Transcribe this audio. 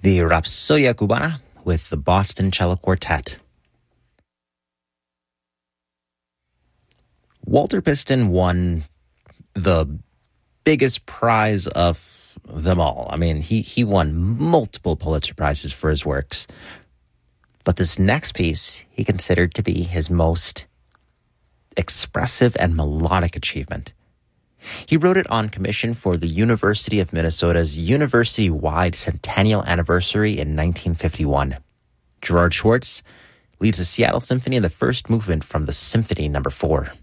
The Rapsodia Cubana with the Boston Cello Quartet. Walter Piston won the biggest prize of them all. I mean, he won multiple Pulitzer Prizes for his works. But this next piece he considered to be his most expressive and melodic achievement. He wrote it on commission for the University of Minnesota's university-wide centennial anniversary in 1951. Gerard Schwartz leads the Seattle Symphony in the first movement from the Symphony No. 4.